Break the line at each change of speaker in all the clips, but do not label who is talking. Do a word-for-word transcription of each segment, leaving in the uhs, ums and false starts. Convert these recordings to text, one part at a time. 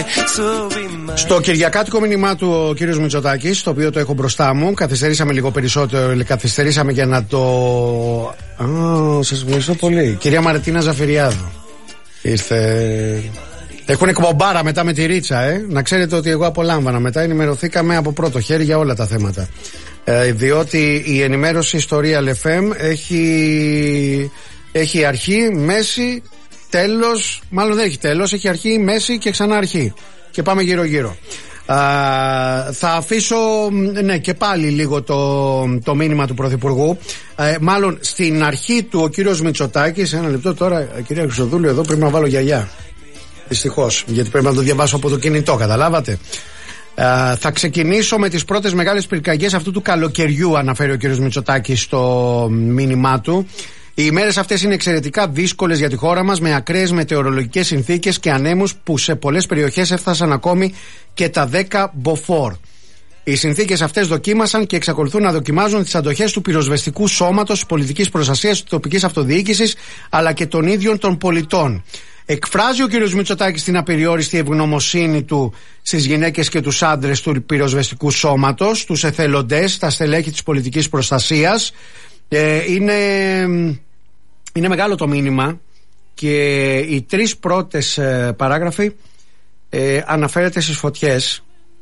Στο κυριακάτικο μήνυμά του ο κύριος Μητσοτάκης, το οποίο το έχω μπροστά μου, καθυστερήσαμε λίγο περισσότερο, καθυστερήσαμε για να το... Α, σας ευχαριστώ πολύ. Κυρία Μαρτίνα Ζαφυριάδου ήρθε... Έχουν εκπομπάρα μετά με τη Ρίτσα, ε. Να ξέρετε ότι εγώ απολάμβανα. Μετά ενημερωθήκαμε από πρώτο χέρι για όλα τα θέματα. Ε, διότι η ενημέρωση στο Real εφ εμ έχει, έχει αρχή, μέση, τέλος. Μάλλον δεν έχει τέλος, έχει αρχή, μέση και ξανά αρχή. Και πάμε γύρω γύρω. Α, θα αφήσω ναι, και πάλι λίγο το, το μήνυμα του Πρωθυπουργού. ε, Μάλλον στην αρχή του ο κύριος Μητσοτάκης. Ένα λεπτό τώρα, κυρία Χρυσοδούλου, εδώ πρέπει να βάλω γιαγιά. Δυστυχώς, γιατί πρέπει να το διαβάσω από το κινητό, καταλάβατε. Uh, θα ξεκινήσω με τις πρώτες μεγάλες πυρκαγιές αυτού του καλοκαιριού, αναφέρει ο κ. Μητσοτάκης στο μήνυμά του. Οι ημέρες αυτές είναι εξαιρετικά δύσκολες για τη χώρα μας, με ακραίες μετεωρολογικές συνθήκες και ανέμους που σε πολλές περιοχές έφτασαν ακόμη και τα δέκα μποφόρ. Οι συνθήκες αυτές δοκίμασαν και εξακολουθούν να δοκιμάζουν τις αντοχές του πυροσβεστικού σώματος, της πολιτικής προστασίας, της τοπικής αυτοδιοίκησης αλλά και των ίδιων των πολιτών. Εκφράζει ο κ. Μητσοτάκης την απεριόριστη ευγνωμοσύνη του στις γυναίκες και τους άντρες του πυροσβεστικού σώματος, τους εθελοντές, τα στελέχη της πολιτικής προστασίας. Ε, είναι, είναι μεγάλο το μήνυμα και οι τρεις πρώτες ε, παράγραφοι ε, αναφέρεται στις φωτιές.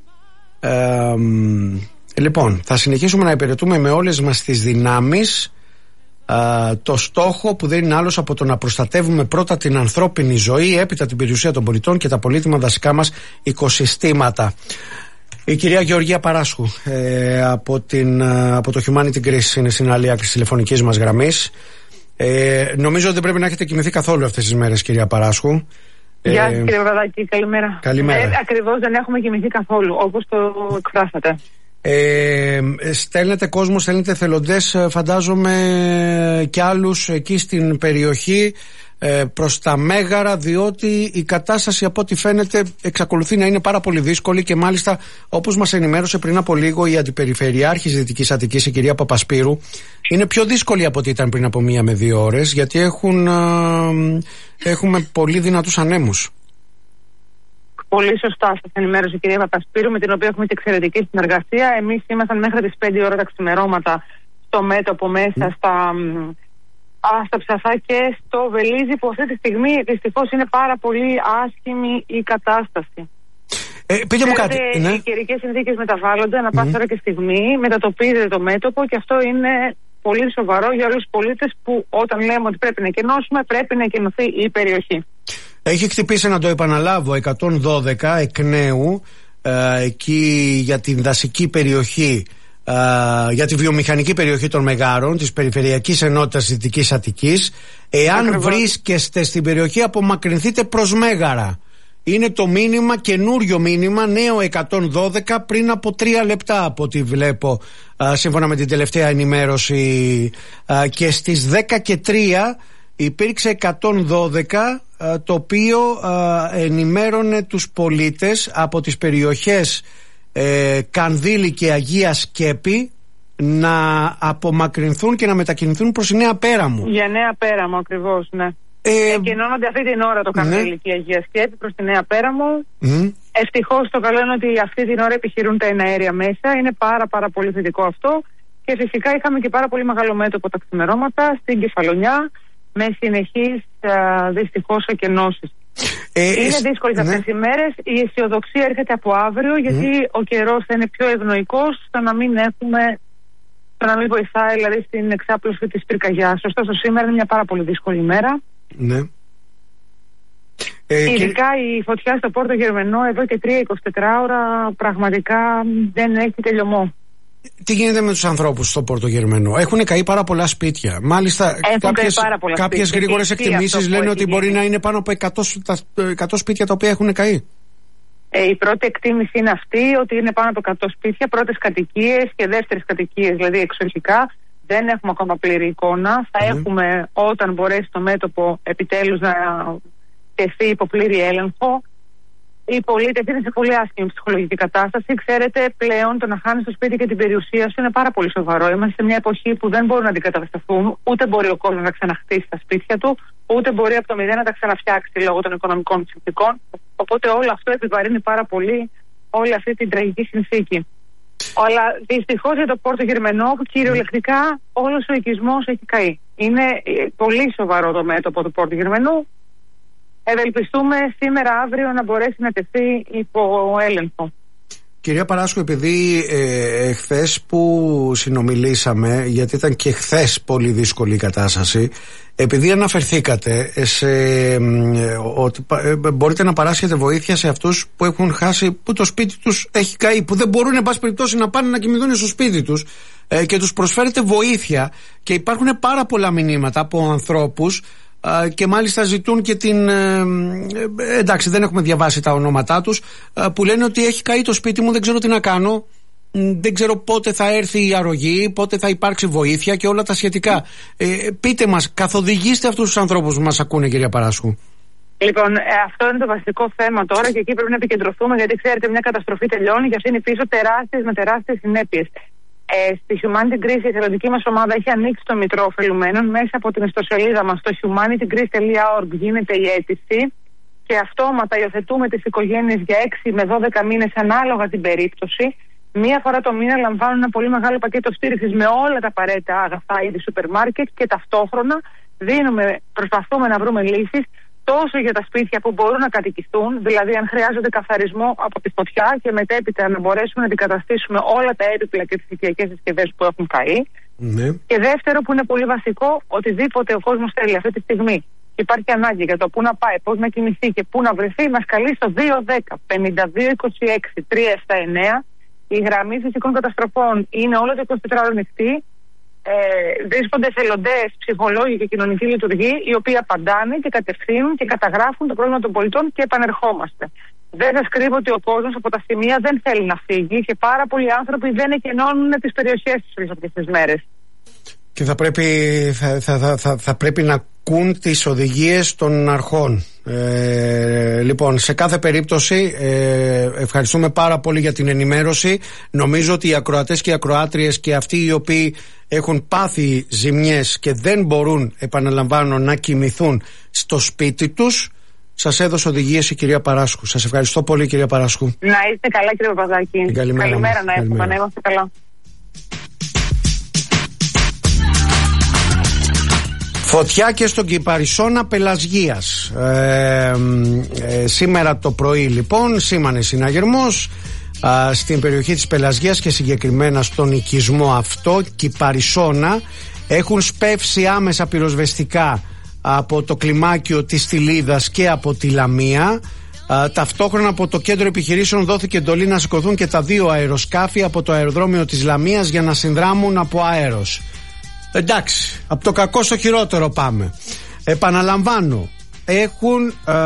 Ε, λοιπόν, θα συνεχίσουμε να υπηρετούμε με όλες μας τις δυνάμεις Uh, το στόχο που δεν είναι άλλος από το να προστατεύουμε πρώτα την ανθρώπινη ζωή, έπειτα την περιουσία των πολιτών και τα πολύτιμα δασικά μας οικοσυστήματα. Η κυρία Γεωργία Παράσχου ε, από, την, από το Humanity Greece είναι στην άλλη άκρη της τηλεφωνικής μας γραμμής. ε, Νομίζω ότι δεν πρέπει να έχετε κοιμηθεί καθόλου αυτές τις μέρες, κυρία Παράσχου.
Γεια σας, κύριε Παπαδάκη, καλημέρα.
Καλημέρα.
Ε, ακριβώς δεν έχουμε κοιμηθεί καθόλου, όπως το εκφράσατε.
Ε, στέλνετε κόσμο, στέλνετε θελοντές, φαντάζομαι και άλλους εκεί στην περιοχή ε, προς τα Μέγαρα, διότι η κατάσταση από ό,τι φαίνεται εξακολουθεί να είναι πάρα πολύ δύσκολη και μάλιστα, όπως μας ενημέρωσε πριν από λίγο η Αντιπεριφερειάρχης Δυτικής Αττικής, η κυρία Παπασπύρου, είναι πιο δύσκολη από ό,τι ήταν πριν από μία με δύο ώρες, γιατί έχουν, ε, έχουμε πολύ δυνατούς ανέμους.
Πολύ σωστά σας ενημέρωσε η κυρία Παπασπύρου, με την οποία έχουμε και εξαιρετική συνεργασία. Εμείς ήμασταν μέχρι τις πέντε ώρα τα ξημερώματα στο μέτωπο μέσα mm. στα, α, στα Ψαθά και στο Βελίζι, που αυτή τη στιγμή δυστυχώς είναι πάρα πολύ άσχημη η κατάσταση.
Ε, πείτε μου κάτι.
Ναι. Οι καιρικές συνθήκες μεταβάλλονται ανά πάσα ώρα mm. και στιγμή, μετατοπίζεται το μέτωπο και αυτό είναι πολύ σοβαρό για όλους τους πολίτες που όταν λέμε ότι πρέπει να εκενώσουμε, πρέπει να εκενωθεί η περιοχή.
Έχει χτυπήσει, να το επαναλάβω, εκατόν δώδεκα εκ νέου ε, εκεί για την δασική περιοχή, ε, για τη βιομηχανική περιοχή των Μεγάρων της Περιφερειακής Ενότητας Δυτικής Αττικής. Εάν Ακριβώς. βρίσκεστε στην περιοχή, απομακρυνθείτε προς Μέγαρα. Είναι το μήνυμα, καινούριο μήνυμα, νέο εκατόν δώδεκα, πριν από τρία λεπτά από ό,τι βλέπω, ε, σύμφωνα με την τελευταία ενημέρωση, ε, και στις δέκα και τρία υπήρξε εκατόν δώδεκα, το οποίο ενημέρωνε τους πολίτες από τις περιοχές ε, Κανδύλη και Αγία Σκέπη να απομακρυνθούν και να μετακινηθούν προς η Νέα Πέραμο.
Για Νέα Πέραμο ακριβώς, ναι. Ε, Εκκοινώνονται αυτή την ώρα το Κανδύλη ναι. και η Αγία Σκέπη προς τη Νέα Πέραμο. Mm. Ευτυχώς το καλό είναι ότι αυτή την ώρα επιχειρούν τα εναέρια μέσα. Είναι πάρα πάρα πολύ θετικό αυτό. Και φυσικά είχαμε και πάρα πολύ μεγάλο μέτωπο τα ξημερώματα στην Κεφαλονιά, με συνεχείς δυστυχώς εκενώσεις. Ε, είναι δύσκολες ναι. αυτές οι μέρες. Η αισιοδοξία έρχεται από αύριο, γιατί mm. ο καιρός θα είναι πιο ευνοϊκός, στο να μην έχουμε, στο να μην βοηθάει δηλαδή στην εξάπλωση της πυρκαγιάς. Ωστόσο σήμερα είναι μια πάρα πολύ δύσκολη ημέρα. Ναι. Ε, Ειδικά και... η φωτιά στο Πόρτο Γερμενό εδώ και τρία εικοσιτετράωρα πραγματικά δεν έχει τελειωμό.
Τι γίνεται με τους ανθρώπους στο Πόρτο Γερμενό? Έχουν καεί πάρα πολλά σπίτια. Μάλιστα, κάποιες, κάποιες γρήγορες εκτιμήσεις λένε ότι μπορεί να είναι πάνω από εκατό, εκατό σπίτια τα οποία έχουν καεί.
Ε, η πρώτη εκτίμηση είναι αυτή, ότι είναι πάνω από εκατό σπίτια, πρώτες κατοικίες και δεύτερες κατοικίες, δηλαδή εξοχικά. Δεν έχουμε ακόμα πλήρη εικόνα. Θα mm. έχουμε όταν μπορέσει το μέτωπο επιτέλους να τεθεί υπό πλήρη έλεγχο. οι πολίτες είναι σε πολύ άσχημη ψυχολογική κατάσταση. Ξέρετε, πλέον το να χάνεις το σπίτι και την περιουσία σου είναι πάρα πολύ σοβαρό. Είμαστε σε μια εποχή που δεν μπορούν να αντικατασταθούν, ούτε μπορεί ο κόσμος να ξαναχτίσει τα σπίτια του, ούτε μπορεί από το μηδέν να τα ξαναφτιάξει λόγω των οικονομικών συνθηκών. Οπότε όλο αυτό επιβαρύνει πάρα πολύ όλη αυτή την τραγική συνθήκη. Αλλά δυστυχώς για το Πόρτο Γερμενό, κυριολεκτικά όλος ο οικισμός έχει καεί. Είναι πολύ σοβαρό το μέτωπο του Πόρτο Γερμενού. Ευελπιστούμε σήμερα αύριο να μπορέσει να τεθεί υπό έλεγχο.
Κυρία Παράσκου, επειδή ε, χθες που συνομιλήσαμε, γιατί ήταν και χθες πολύ δύσκολη η κατάσταση, επειδή αναφερθήκατε σε, ε, ότι ε, μπορείτε να παράσχετε βοήθεια σε αυτούς που έχουν χάσει, που το σπίτι τους έχει καεί, που δεν μπορούν εν πάση περιπτώσει να πάνε να κοιμηθούν στο σπίτι τους, ε, και τους προσφέρετε βοήθεια, και υπάρχουν πάρα πολλά μηνύματα από ανθρώπους και μάλιστα ζητούν και την ε, εντάξει, δεν έχουμε διαβάσει τα ονόματά τους, που λένε ότι έχει καεί το σπίτι μου, δεν ξέρω τι να κάνω, δεν ξέρω πότε θα έρθει η αρρωγή, πότε θα υπάρξει βοήθεια και όλα τα σχετικά. ε, πείτε μας, καθοδηγήστε αυτούς τους ανθρώπους που μας ακούνε, κυρία Παράσκου.
Λοιπόν, αυτό είναι το βασικό θέμα τώρα και εκεί πρέπει να επικεντρωθούμε, γιατί ξέρετε, μια καταστροφή τελειώνει και αφήνει πίσω τεράστιες με τεράστιες συνέπειες. Ε, στη Humanity Greece η εθελοντική μας ομάδα έχει ανοίξει το Μητρό Ωφελουμένων. Μέσα από την ιστοσελίδα μας στο humanity greece τελεία org γίνεται η αίτηση και αυτόματα υιοθετούμε τις οικογένειες για έξι με δώδεκα μήνες ανάλογα την περίπτωση. Μία φορά το μήνα λαμβάνουν ένα πολύ μεγάλο πακέτο στήριξης με όλα τα απαραίτητα αγαθά είδη σούπερ μάρκετ και ταυτόχρονα δίνουμε, προσπαθούμε να βρούμε λύσεις τόσο για τα σπίτια που μπορούν να κατοικηθούν, δηλαδή αν χρειάζονται καθαρισμό από τη φωτιά και μετέπειτα να μπορέσουμε να αντικαταστήσουμε όλα τα έπιπλα και τις οικιακές συσκευές που έχουν καεί. Ναι. Και δεύτερο, που είναι πολύ βασικό, οτιδήποτε ο κόσμος θέλει αυτή τη στιγμή, υπάρχει ανάγκη για το πού να πάει, πώς να κινηθεί και πού να βρεθεί, μας καλεί στο δύο δέκα πενήντα δύο είκοσι έξι τριακόσια εβδομήντα εννέα. Η γραμμή φυσικών καταστροφών είναι όλο το εικοσιτετράωρο ανοιχτή. Ε, βρίσκονται εθελοντές, ψυχολόγοι και κοινωνικοί λειτουργοί, οι οποίοι απαντάνε και κατευθύνουν και καταγράφουν το πρόβλημα των πολιτών και επανερχόμαστε. Δεν σας κρύβω ότι ο κόσμος από τα σημεία δεν θέλει να φύγει και πάρα πολλοί άνθρωποι δεν εκενώνουν τις περιοχές τους αυτές τις μέρες.
Και θα πρέπει, θα, θα, θα, θα πρέπει να ακούν τις οδηγίες των αρχών. Ε, λοιπόν, σε κάθε περίπτωση ε, ευχαριστούμε πάρα πολύ για την ενημέρωση. Νομίζω ότι οι ακροατές και οι ακροάτριες και αυτοί οι οποίοι έχουν πάθει ζημιές και δεν μπορούν, επαναλαμβάνω, να κοιμηθούν στο σπίτι τους, σας έδωσε οδηγίες η κυρία Παράσκου. Σας ευχαριστώ πολύ, κυρία Παράσκου.
Να είστε καλά, κύριε Παπαδάκη.
Καλημέρα,
Καλημέρα να έχουμε, να είμαστε καλά.
Φωτιά και στον Κυπαρισώνα Πελασγίας. Ε, ε, σήμερα το πρωί λοιπόν σήμανε συναγερμός ε, στην περιοχή της Πελασγίας και συγκεκριμένα στον οικισμό αυτό Κυπαρισώνα. Έχουν σπεύσει άμεσα πυροσβεστικά από το κλιμάκιο της Τιλίδας και από τη Λαμία. Ε, ταυτόχρονα από το κέντρο επιχειρήσεων δόθηκε εντολή να σηκωθούν και τα δύο αεροσκάφη από το αεροδρόμιο της Λαμίας για να συνδράμουν από αέρος. Εντάξει, από το κακό στο χειρότερο πάμε. Επαναλαμβάνω, έχουν ε,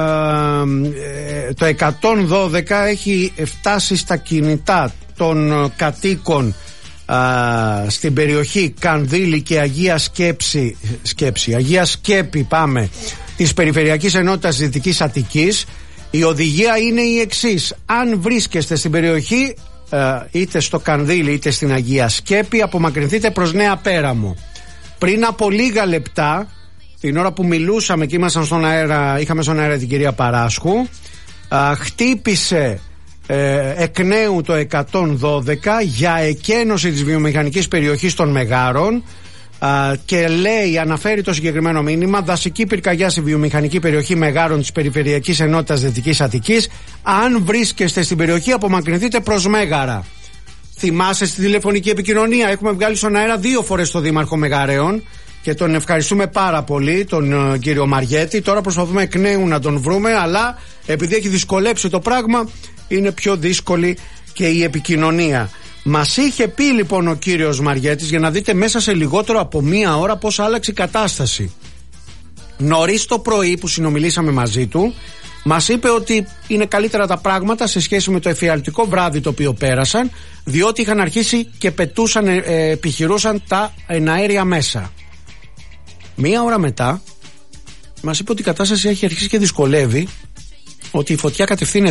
ε, το εκατόν δώδεκα έχει φτάσει στα κινητά των κατοίκων ε, στην περιοχή Κανδύλη και Αγία Σκέψη, Σκέψη, Αγία Σκέπη πάμε, της Περιφερειακής Ενότητας Δυτικής Αττικής. Η οδηγία είναι η εξής: αν βρίσκεστε στην περιοχή ε, είτε στο Κανδύλη είτε στην Αγία Σκέπη, απομακρυνθείτε προς Νέα Πέραμο. Πριν από λίγα λεπτά, την ώρα που μιλούσαμε και ήμασταν στον αέρα, είχαμε στον αέρα την κυρία Παράσκου, α, χτύπησε ε, εκ νέου το εκατόν δώδεκα για εκένωση της βιομηχανικής περιοχής των Μεγάρων α, και λέει, αναφέρει το συγκεκριμένο μήνυμα: δασική πυρκαγιά στη βιομηχανική περιοχή Μεγάρων της Περιφερειακής Ενότητας Δυτικής Αττικής. Αν βρίσκεστε στην περιοχή, απομακρυνθείτε προς Μέγαρα. Θυμάσαι στη τηλεφωνική επικοινωνία, έχουμε βγάλει στον αέρα δύο φορές τον Δήμαρχο Μεγαρέων και τον ευχαριστούμε πάρα πολύ, τον uh, κύριο Μαριέτη. Τώρα προσπαθούμε εκ νέου να τον βρούμε, αλλά επειδή έχει δυσκολέψει το πράγμα, είναι πιο δύσκολη και η επικοινωνία. Μας είχε πει λοιπόν ο κύριος Μαριέτης, για να δείτε μέσα σε λιγότερο από μία ώρα πώς άλλαξε η κατάσταση. Νωρίς το πρωί που συνομιλήσαμε μαζί του, μας είπε ότι είναι καλύτερα τα πράγματα σε σχέση με το εφιαλτικό βράδυ το οποίο πέρασαν, διότι είχαν αρχίσει και πετούσαν, ε, επιχειρούσαν τα εναέρια μέσα. Μία ώρα μετά μας είπε ότι η κατάσταση έχει αρχίσει και δυσκολεύει, ότι η φωτιά κατευθύνεται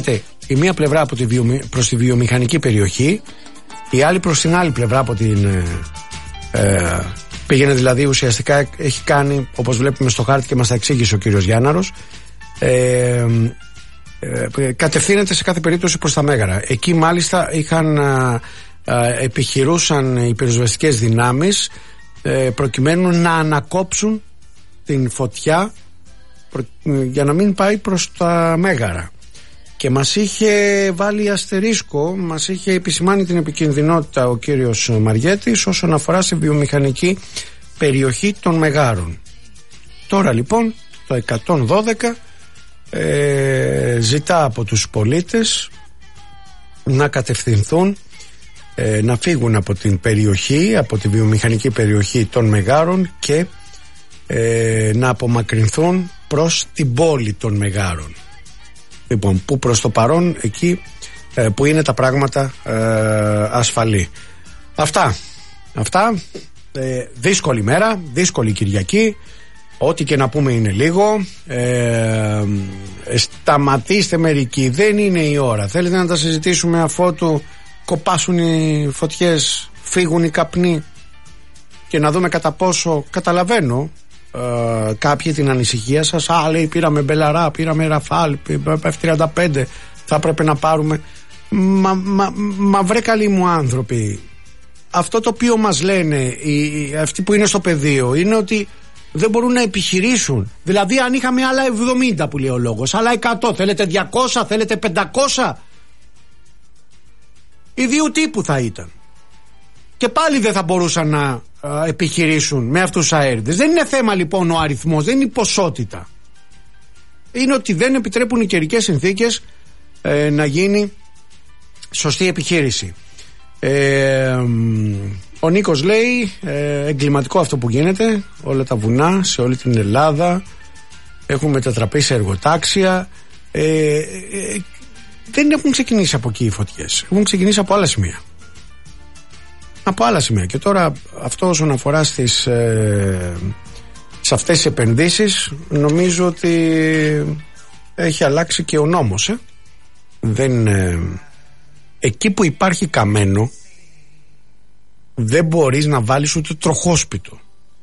Η μία πλευρά από τη βιομη... προς τη βιομηχανική περιοχή, η άλλη προς την άλλη πλευρά από την ε, ε, πήγαινε δηλαδή ουσιαστικά, έχει κάνει όπως βλέπουμε στο χάρτη και μας τα εξήγησε ο κύριος Γιάνναρος, ε, ε, κατευθύνεται σε κάθε περίπτωση προς τα Μέγαρα. Εκεί μάλιστα είχαν ε, ε, επιχειρούσαν οι πυροσβεστικές δυνάμεις ε, προκειμένου να ανακόψουν την φωτιά προ, ε, για να μην πάει προς τα Μέγαρα. Και μας είχε βάλει αστερίσκο, μας είχε επισημάνει την επικινδυνότητα ο κύριος Μαριέτης όσον αφορά σε βιομηχανική περιοχή των Μεγάρων. Τώρα λοιπόν το εκατόν δώδεκα ε, ζητά από τους πολίτες να κατευθυνθούν, ε, να φύγουν από την περιοχή, από τη βιομηχανική περιοχή των Μεγάρων και ε, να απομακρυνθούν προς την πόλη των Μεγάρων. Λοιπόν, που προς το παρόν εκεί ε, που είναι τα πράγματα ε, ασφαλή. Αυτά. Αυτά. Ε, δύσκολη μέρα, δύσκολη Κυριακή. Ό,τι και να πούμε είναι λίγο. Ε, σταματήστε μερικοί. Δεν είναι η ώρα. Θέλετε να τα συζητήσουμε αφότου κοπάσουν οι φωτιές, φύγουν οι καπνοί και να δούμε κατά πόσο καταλαβαίνω. Uh, κάποιοι την ανησυχία σας. Α, λέει, πήραμε Μπελαρά, πήραμε Ραφάλ, εφ τριάντα πέντε, θα έπρεπε να πάρουμε. Μα, μα, μα βρε καλοί μου άνθρωποι, αυτό το οποίο μας λένε οι, οι, αυτοί που είναι στο πεδίο είναι ότι δεν μπορούν να επιχειρήσουν. Δηλαδή αν είχαμε άλλα εβδομήντα που λέει ο λόγος, άλλα εκατό, θέλετε διακόσια, θέλετε πεντακόσια, ιδίου τύπου θα ήταν. Και πάλι δεν θα μπορούσαν να α, επιχειρήσουν με αυτούς τους αέριδες. Δεν είναι θέμα λοιπόν ο αριθμός, δεν είναι η ποσότητα. Είναι ότι δεν επιτρέπουν οι καιρικές συνθήκες ε, να γίνει σωστή επιχείρηση. Ε, ο Νίκος λέει ε, εγκληματικό αυτό που γίνεται. Όλα τα βουνά σε όλη την Ελλάδα έχουν μετατραπεί σε εργοτάξια. ε, ε, Δεν έχουν ξεκινήσει από εκεί οι φωτιές, έχουν ξεκινήσει από άλλα σημεία. Από άλλα σημεία. Και τώρα αυτό όσον αφορά στις, ε, σε αυτές τις επενδύσεις, νομίζω ότι έχει αλλάξει και ο νόμος. Ε. Δεν, ε, εκεί που υπάρχει καμένο δεν μπορείς να βάλεις ούτε τροχόσπιτο.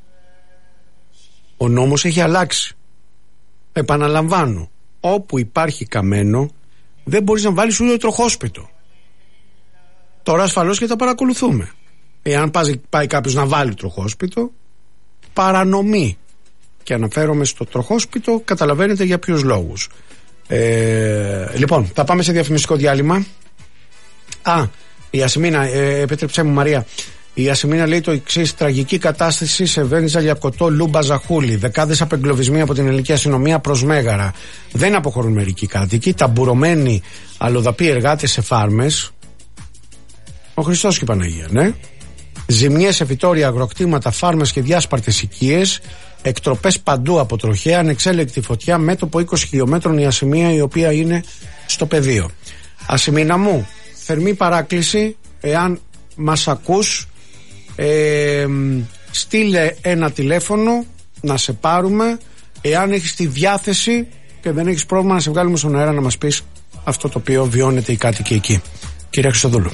Ο νόμος έχει αλλάξει. Επαναλαμβάνω, όπου υπάρχει καμένο δεν μπορείς να βάλεις ούτε τροχόσπιτο. Τώρα ασφαλώς και τα παρακολουθούμε. Εάν πάει, πάει κάποιος να βάλει τροχόσπιτο, παρανομεί. Και αναφέρομαι στο τροχόσπιτο, καταλαβαίνετε για ποιους λόγους. Ε, λοιπόν, θα πάμε σε διαφημιστικό διάλειμμα. Α, η Ασημίνα, ε, επέτρεψέ μου Μαρία. Η Ασημίνα λέει το εξής: τραγική κατάσταση σε Βένιζα, Λιακωτό, Λούμπα, Ζαχούλη. Δεκάδες απεγκλωβισμοί από την ελληνική αστυνομία προς Μέγαρα. Δεν αποχωρούν μερικοί κάτοικοι. Ταμπουρωμένοι αλλοδαποί εργάτες σε φάρμες. Ο Χριστός και η Παναγία, ναι. Ζημιές σε φυτόρια, αγροκτήματα, φάρμες και διάσπαρτες οικίες. Εκτροπές παντού από τροχέα. Ανεξέλεκτη φωτιά. Μέτωπο είκοσι χιλιόμετρων η Ασημία, η οποία είναι στο πεδίο. Ασημίνα μου, θερμή παράκληση, εάν μας ακούς, ε, στείλε ένα τηλέφωνο να σε πάρουμε. Εάν έχεις τη διάθεση και δεν έχεις πρόβλημα να σε βγάλουμε στον αέρα, να μας πεις αυτό το οποίο βιώνεται οι κάτοικοι εκεί. Κυρία Χριστοδούλου.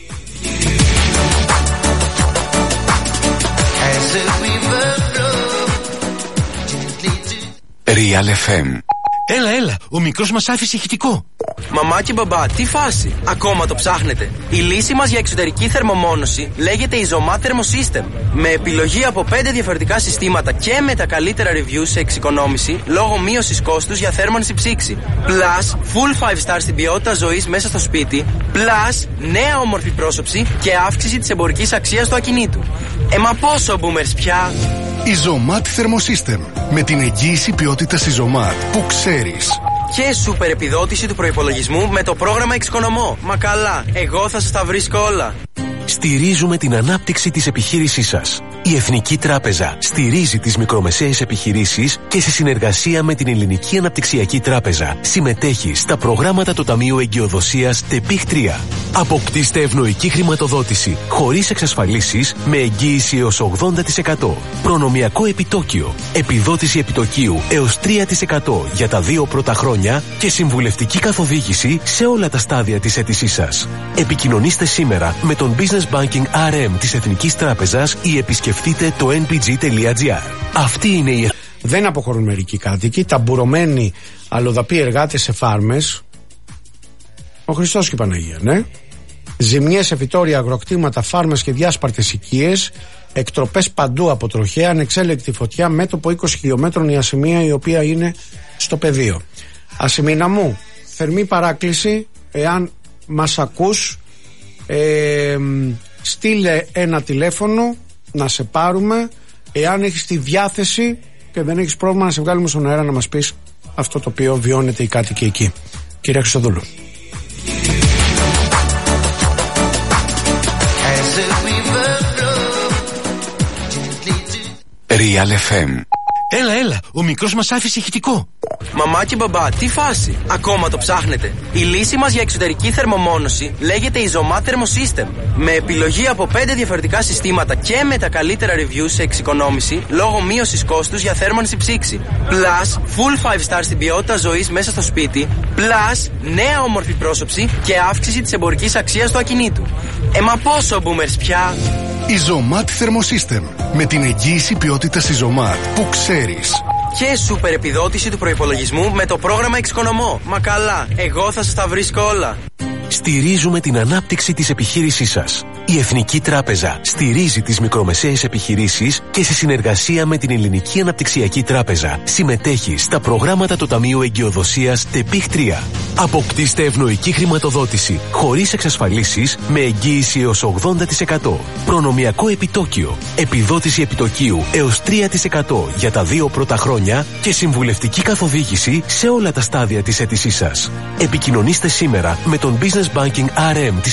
Real εφ εμ.
Έλα, έλα, ο μικρός μας άφησε ηχητικό.
Μαμά και μπαμπά, τι φάση, ακόμα το ψάχνετε? Η λύση μας για εξωτερική θερμομόνωση λέγεται Isomat Thermosystem. Με επιλογή από πέντε διαφορετικά συστήματα και με τα καλύτερα reviews σε εξοικονόμηση λόγω μείωσης κόστους για θέρμανση ψήξη. Plus, full five star στην ποιότητα ζωής μέσα στο σπίτι. Plus, νέα όμορφη πρόσωψη και αύξηση της εμπορικής αξίας του ακινήτου. Ε, μα πόσο boomers πια!
Isomat Thermosystem. Με την εγγύηση ποιότητας Isomat που ξέρεις.
Και σούπερ επιδότηση του προϋπολογισμού με το πρόγραμμα Εξοικονομώ. Μα καλά, εγώ θα σας τα βρίσκω όλα.
Στηρίζουμε την ανάπτυξη της επιχείρησής σας. Η Εθνική Τράπεζα στηρίζει τις μικρομεσαίες επιχειρήσεις και σε συνεργασία με την Ελληνική Αναπτυξιακή Τράπεζα συμμετέχει στα προγράμματα του Ταμείου Εγκυοδοσίας ΤΕΠΙΧ τρία. Αποκτήστε ευνοϊκή χρηματοδότηση χωρίς εξασφαλίσεις με εγγύηση έως ογδόντα τοις εκατό. Προνομιακό επιτόκιο, επιδότηση επιτοκίου έως τρία τοις εκατό για τα δύο πρώτα χρόνια και συμβουλευτική καθοδήγηση σε όλα τα στάδια της αίτησής σας. Επικοινωνήστε σήμερα με τον Business Banking αρ εμ της Εθνικής Τράπεζας ή επισκεφτείτε το εν πι τζι τελεία τζι άρ. Αυτή είναι η...
Δεν αποχωρούν μερικοί κάτοικοι, ταμπουρωμένοι αλλοδαποί εργάτες σε φάρμες. Ο Χριστός και η Παναγία, ναι. Ζημιές σε φυτόρια, αγροκτήματα, φάρμες και διάσπαρτες οικίες. Εκτροπές παντού από τροχέα, ανεξέλεκτη φωτιά, μέτωπο είκοσι χιλιόμετρων η Ασημία, η οποία είναι στο πεδίο. Ασημίνα μου, θερμή παράκληση, εάν μας ακούς, ε, στείλε ένα τηλέφωνο να σε πάρουμε, εάν έχεις τη διάθεση και δεν έχεις πρόβλημα, να σε βγάλουμε στον αέρα να μας πεις αυτό το οποίο βιώνεται οι κάτοικοι εκεί. Κύριε Χριστοδούλου.
Real εφ εμ. Έλα, έλα, ο μικρός μας άφησε ηχητικό.
Μαμά και μπαμπά, τι φάση, ακόμα το ψάχνετε? Η λύση μας για εξωτερική θερμομόνωση λέγεται Isomat Thermosystem. Με επιλογή από πέντε διαφορετικά συστήματα και με τα καλύτερα reviews σε εξοικονόμηση λόγω μείωσης κόστους για θέρμανση ψήξη. Plus, full five star στην ποιότητα ζωής μέσα στο σπίτι. Plus, νέα όμορφη πρόσωψη και αύξηση της εμπορικής αξίας του ακινήτου. Ε, μα πόσο boomers πια!
Isomat Thermosystem. Με την εγγύηση ποιότητας Isomat που ξέρεις.
Και σούπερ επιδότηση του προϋπολογισμού με το πρόγραμμα Εξοικονομώ. Μα καλά, εγώ θα σας τα βρίσκω όλα.
Στηρίζουμε την ανάπτυξη της επιχείρησής σας. Η Εθνική Τράπεζα στηρίζει τις μικρομεσαίες επιχειρήσεις και σε συνεργασία με την Ελληνική Αναπτυξιακή Τράπεζα συμμετέχει στα προγράμματα του Ταμείου Εγκυοδοσίας ΤΕΠΙΧ τρία. Αποκτήστε ευνοϊκή χρηματοδότηση χωρίς εξασφαλίσεις με εγγύηση έως ογδόντα τοις εκατό. Προνομιακό επιτόκιο, επιδότηση επιτοκίου έως τρία τοις εκατό για τα δύο πρώτα χρόνια και συμβουλευτική καθοδήγηση σε όλα τα στάδια της αίτησής σας. Επικοινωνήστε σήμερα με τον Business Banking αρ εμ της